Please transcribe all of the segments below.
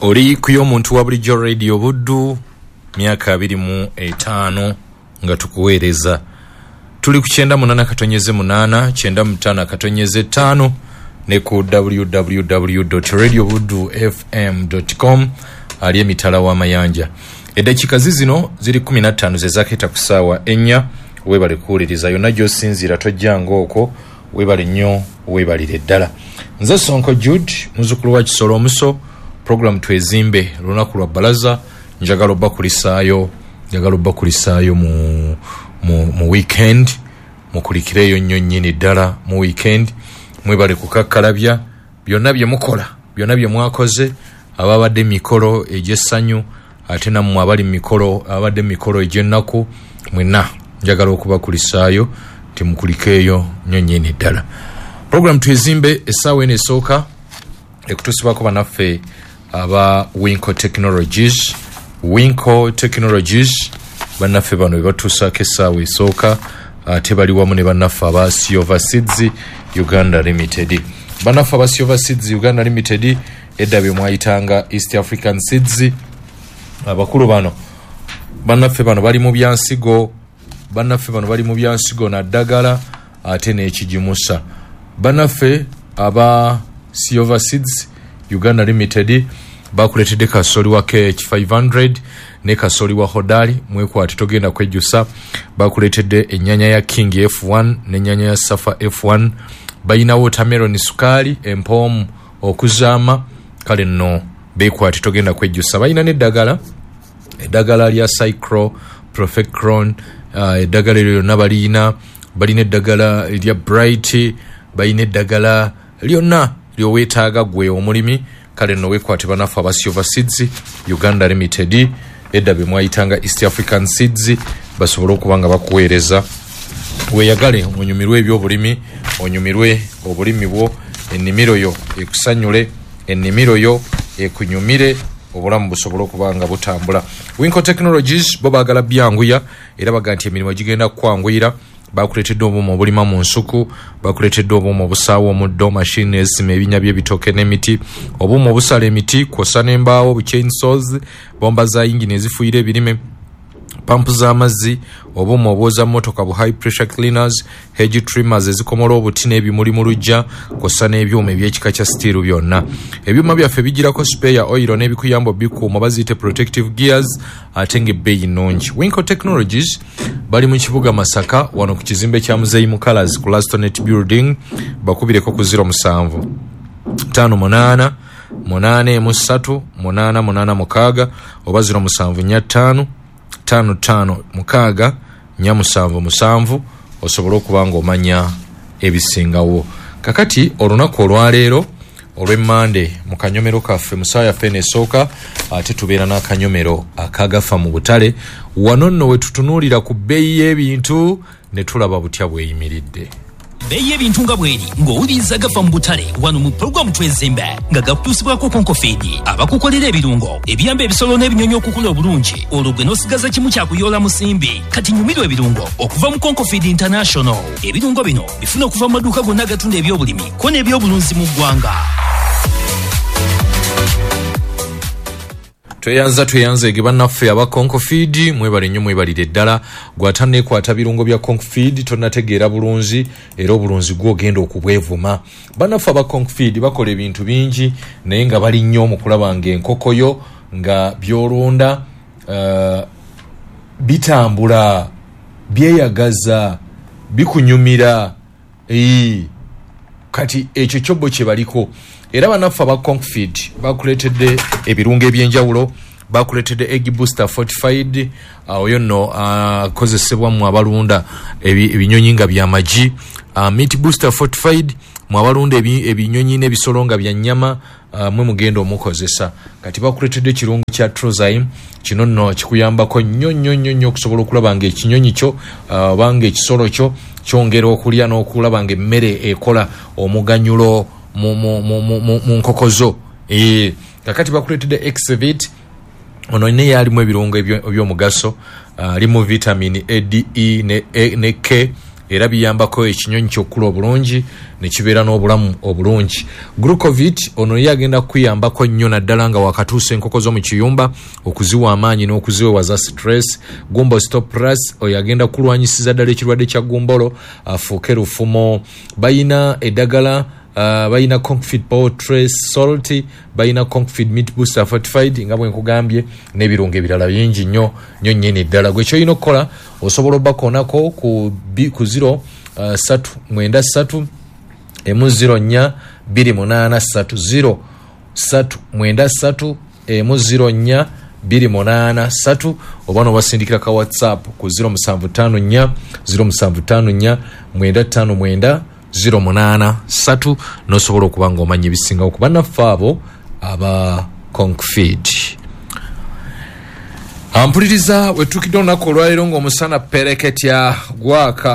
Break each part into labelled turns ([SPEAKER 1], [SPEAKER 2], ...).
[SPEAKER 1] Oli kuyo muntu wa bulijjo radio Buddu myaka 25 nga tukuweereza. Tuli ku 98.8 95.5 ne ku www.radiobuddufm.com ali emitala wa mayanja. Edakika zino ziri 15 zezaketa ku ssaawa 4 webale kuwuliriza yonna gy'osinziira tojjanga okwo webale nnyo webalire ddala. Nze Sonko Jude muzukulu wa Kisolo Omuso program twezimbe lunaku lwa balaza njagala obbakulisaayo mu weekend mukulikireyo nnyo nnyini ddala mu weekend mwebale kukakkalabya byonna bye mukola byonna bye mwakoze ababadde mikolo egy'essanyu ate nammwe abali abadde mikolo egy'ennaku mwenna njagala okubakulisaayo timukulikeeyo nnyo nnyini ddala. Program twezimbe essaawa eno esooka ekutusibako banaffe aba Winco Technologies banaffe bano bebatuusaako essaawa esooka ate bali wamu ne bannaffe aba Silver Seeds Uganda Limited. Bannaffe aba Silver Seeds Uganda Limited edda bye mwayitanga East African Seeds. Abakulu bano bannaffe bano bali mu byansigo na ddagala ate n'ekigimusa. Bannaffe aba Silver Seeds Uganda Limited bakuletedde kasoli wa KH500 ne kasoli wa Hodali mwekwati togenda kwejjusa. Bakuletedde ennyanya ya King F1 ne ennyanya ya Safa F1. Bayina watermelon sukali empoomu okuzaama kale nno bekwati togenda kwejjusa. Bayina n'eddagala lya Cyclo Profecron eddagala lyonna balina eddagala lya Bright bayina eddagala lyonna lyoweetaaga gwe omulimi kale nno wekwate banaffe aba Silver Seeds Uganda Limited edda bye mwayitanga East African Seeds basobole okuba nga bakuweereza weeyagale onyumirwe ebyobulimi onyumirwe obulimi bwo ennimiro yo ekusanyule ennimiro yo ekunyumire obulamu busobole okuba nga butambula. Winco Technologies bo baagala byanguya era baga nti emirimu gigenda kukwanguyira. Bakuletedde obuuma obulima mu nsuku, bakuletedde obuuma obusaawa omuddo, machine ezisima ebinya by'ebitooke n'emiti, obuuma obusala emiti kwosa n'embaawo, chainsaws, bomba za yingini ezifuuyira ebirime, pampu z'amazzi, obuuma obwoza mmotoka bu high pressure cleaners, hedge trimmers ezikomola obuti n'ebimuli mu luggya kwosa n'ebyuma eby'ekika kya steel byonna. Ebyuma byaffe bigirako spare oil n'ebikuyamba bikuuma baziyite protective gears ate ng'ebbeeyi nnungi. Winco Technologies bali mu kibuga Masaka wano ku kizimbe kya Muzeeyi mu Colors ku Lastonet Building. Bakubireko ku 07 58 83 886 oba 07 55 mukaaga 47 osobola okuba nga omanya ebisingawo. Kakati olunaku olwaleero olw'Emmande mu kanyomero kaffe musaaya fene esooka ate tubeera n'akanyomero akagafa mu butale wano nno we tutunuulira ku bbeeyi y'ebintu ne tulaba butya bweyimiridde.
[SPEAKER 2] Beyi y'ebintu nga bweri ng'owuliriza gafa mu butale wano mu programu twezimbe nga gakutuusibwako konkofeedi abakukolera ebirungo ebiyamba ebisolo n'ebinyonyi okukula obulungi olwo gwe n'osigaza kimu kyakuyoola musimbi kati nyumirwa ebirungo okuva mu Konkofeedi International. Ebirungo bino bifuna okuva mu maduuka gonna agatunda ebyobulimi ko n'ebyobulunzi mu ggwanga.
[SPEAKER 1] Tweyanza ege bannaffe aba Konkofeedi mwebale nnyo mwebalire ddala gw'atanneekwata birungo bya Konkofeedi tonnategeera bulunzi era obulunzi gw'ogenda okubwevuma. Bannaffe aba Konkofeedi bakola ebintu bingi naye nga bali nnyo mu kulaba ng'enkokoyo nga byolonda bitambula byeyagaza bikunyumira kati ekyo kyobbo kye baliko. Era bannaffe aba Konkofeedi bakuletedde ebirungo ebyenjawulo. Bakuletedde egg booster fortified oyo nno akozesebwa mu abalunda ebinyonyi nga byamagi. Meat booster fortified mu abalunda ebinyonyi n'ebisolo nga bya nnyama mwe mugenda omukozesa. Kati bakuletedde ekirungo kya Trozyme kino nno kikuyambako nnyo okusobola okulaba nga ekinyonyi kyo obanga ekisolo kyo kyongera okulya n'okulaba nga emmere ekola omuganyulo mu nkokozo. Kakati bakuletedde Exevit ono ne yalimu ebirungo ebyomugaso alimu vitamin A, D, E ne K era biyambako ekinyonyi ky'okkula obulungi ne kibeera n'obulamu obulungi. Glucovit ono yagenda kuyambako nnyo naddala nga wakatuusa enkoko zo mu kiyumba okuziwa amaanyi n'okuziwewaza stress. Gumbo Stop Plus oyagenda kulwanyisiza ddala ekirwadde kya gumbolo afuuke lufumo. Bayina eddagala bayina Concfit Power Trace Salt, bayina Concfit Meat Booster Fortified nga bwe nkugambye n'ebirungo ebirala bingi nnyo nnyini ddala. Gwe kyolina okukola osobola obbakoonako ku 0393 104 283 0393 104 283 oba n'obasindikira ka WhatsApp ku 0754 0754 959 083 nosobola okuba nga omanya ebisingawo ku bannaffe abo aba Concfit. Ampuliriza wetukidde olunaku olwaleero ng'omusana pereketya gwaka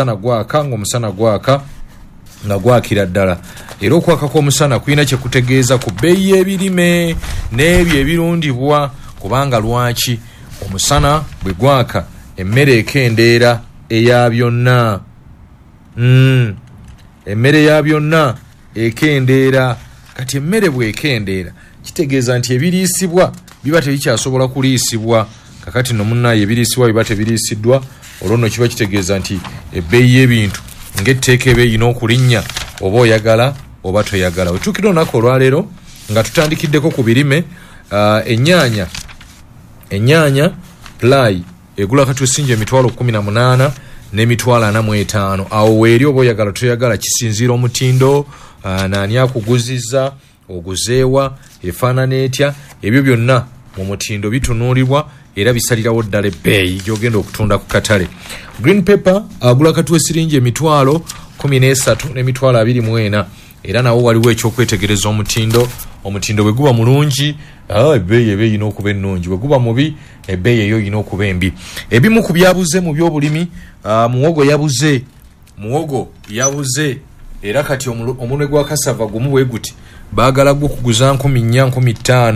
[SPEAKER 1] nga gwakira ddala, era okwaka kw'omusana kulina kye kutegeeza ku bbeeyi y'ebirime n'ebyo ebirundibwa. Kubanga lwaki omusana bwe gwaka emmere ekendeera eya byonna, emmere ya byonna ekendeera. Kati emmere bwekendeera kitegeeza nti ebiriisibwa biba tebikyasobola kuliisibwa. Kakati no munnaye ebiriisibwa biba tebiriisiddwa, olwo nno kiba kitegeeza nti ebbeeyi y'ebintu ng'etteeka eba erina okulinnya oba oyagala oba toyagala. Wetuukira olunaku olwaleero nga tutandikiddeko ku birime. Ennyaanya ply egula kati wesinja emitwalo 18 n'emitwalo 45. Awo weeri oba oyagala toyagala kisinziira omutindo, naani akuguzizza, oguzeewa, efaanana etya. Ebyo byonna mu mutindo bitunuulibwa era bisalirawo ddala ebbeeyi gy'ogenda okutunda ku katale. Green pepper agula kati wesirinja emitwalo 13 n'emitwalo 24. Era nawo waliwo ekyokwetegereza omutindo. Omutindo bwe guba mulungi ebbeeyi eba erina okuba ennungi, bwe guba mubi ebbeeyi eyo erina okuba embi. Ebimu ku byabuze mu by'obulimi, muwogo yabuze era kati omunwe gwa kasava gumu bwe guti baagala gwo kuguza 14,000 15,000.